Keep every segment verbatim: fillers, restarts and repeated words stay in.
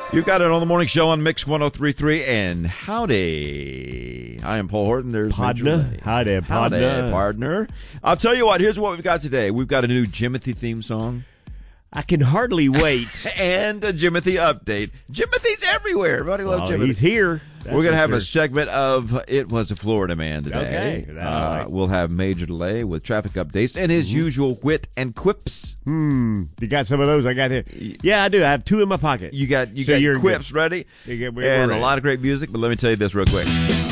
You've got it on the morning show on Mix one oh three point three, and howdy. I am Paul Horton. There's Podna. Howdy, Podna. Howdy, partner. I'll tell you what, here's what we've got today. We've got a new Jimothy theme song. I can hardly wait. And a Jimothy update. Jimothy's everywhere. Everybody loves oh, Jimothy. He's here. That's We're going to have sure. a segment of It Was a Florida Man today. Okay. Uh, like. We'll have Major Delay with traffic updates and his mm-hmm. usual wit and quips. Hmm. You got some of those? I got here. Yeah, I do. I have two in my pocket. You got you so got your quips good. ready? You get, and ready. A lot of great music, but let me tell you this real quick.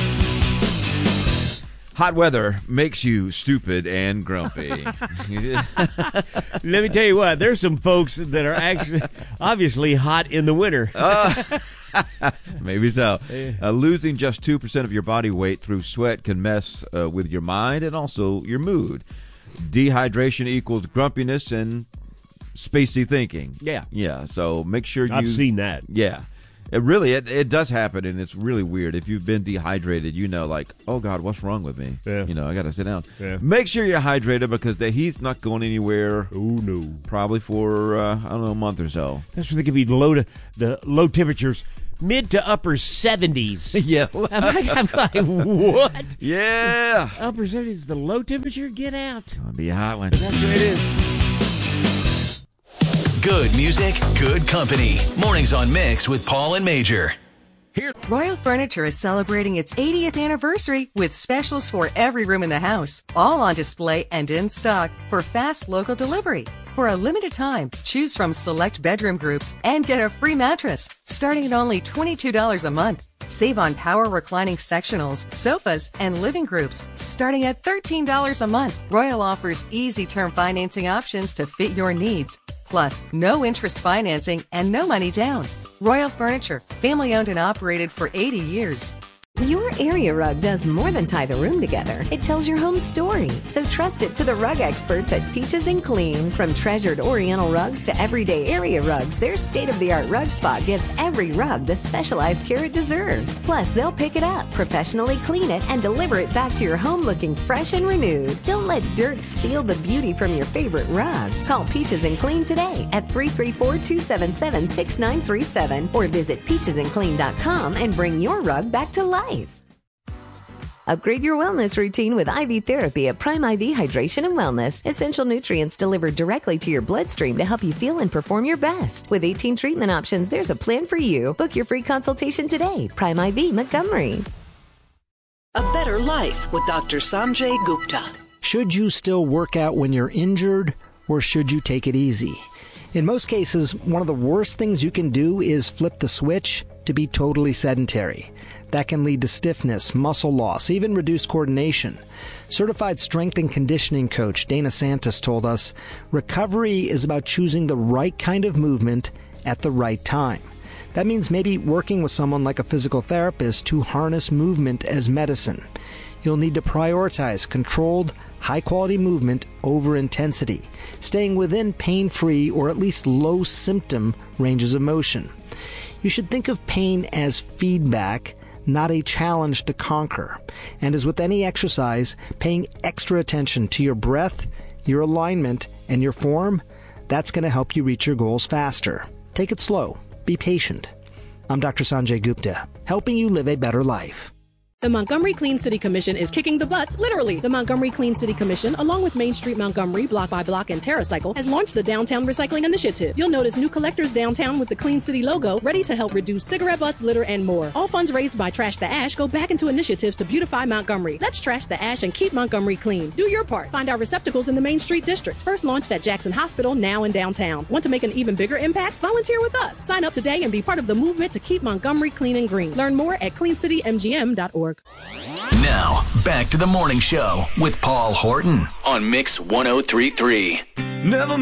Hot weather makes you stupid and grumpy. Let me tell you what, there's some folks that are actually obviously hot in the winter. uh, maybe so. Uh, losing just two percent of your body weight through sweat can mess uh, with your mind and also your mood. Dehydration equals grumpiness and spacey thinking. Yeah. Yeah, so make sure you... I've seen that. Yeah. It really, it, it does happen, and it's really weird. If you've been dehydrated, you know, like, oh, God, what's wrong with me? Yeah. You know, I got to sit down. Yeah. Make sure you're hydrated because the heat's not going anywhere. Oh, no. Probably for, uh, I don't know, a month or so. That's where they give you the low, to, the low temperatures, mid to upper seventies. Yeah. I'm like, I'm like, what? Yeah. Upper seventies, the low temperature? Get out. It'll be a hot one. That's what it is. Good music, good company. Mornings on Mix with Paul and Major. Here. Royal Furniture is celebrating its eightieth anniversary with specials for every room in the house, all on display and in stock for fast local delivery. For a limited time, choose from select bedroom groups and get a free mattress, starting at only twenty-two dollars a month. Save on power reclining sectionals, sofas, and living groups, starting at thirteen dollars a month. Royal offers easy term financing options to fit your needs. Plus, no interest financing and no money down. Royal Furniture, family owned and operated for eighty years. Your area rug does more than tie the room together. It tells your home story. So trust it to the rug experts at Peaches and Clean. From treasured Oriental rugs to everyday area rugs, their state-of-the-art rug spot gives every rug the specialized care it deserves. Plus, they'll pick it up, professionally clean it, and deliver it back to your home looking fresh and renewed. Don't let dirt steal the beauty from your favorite rug. Call Peaches and Clean today at three three four, two seven seven, six nine three seven or visit peaches and clean dot com and bring your rug back to life. Upgrade your wellness routine with I V therapy at Prime I V Hydration and Wellness. Essential nutrients delivered directly to your bloodstream to help you feel and perform your best. With eighteen treatment options, there's a plan for you. Book your free consultation today. Prime I V Montgomery. A better life with Doctor Sanjay Gupta. Should you still work out when you're injured, or should you take it easy? In most cases, one of the worst things you can do is flip the switch to be totally sedentary. That can lead to stiffness, muscle loss, even reduced coordination. Certified strength and conditioning coach Dana Santos told us, recovery is about choosing the right kind of movement at the right time. That means maybe working with someone like a physical therapist to harness movement as medicine. You'll need to prioritize controlled, high-quality movement over intensity, staying within pain-free or at least low-symptom ranges of motion. You should think of pain as feedback, not a challenge to conquer. And as with any exercise, paying extra attention to your breath, your alignment, and your form, that's going to help you reach your goals faster. Take it slow. Be patient. I'm Doctor Sanjay Gupta, helping you live a better life. The Montgomery Clean City Commission is kicking the butts, literally. The Montgomery Clean City Commission, along with Main Street Montgomery, Block by Block, and TerraCycle, has launched the Downtown Recycling Initiative. You'll notice new collectors downtown with the Clean City logo, ready to help reduce cigarette butts, litter, and more. All funds raised by Trash the Ash go back into initiatives to beautify Montgomery. Let's trash the ash and keep Montgomery clean. Do your part. Find our receptacles in the Main Street District. First launched at Jackson Hospital, now in downtown. Want to make an even bigger impact? Volunteer with us. Sign up today and be part of the movement to keep Montgomery clean and green. Learn more at clean city m g m dot org. Now, back to the morning show with Paul Horton on Mix one oh three point three. Never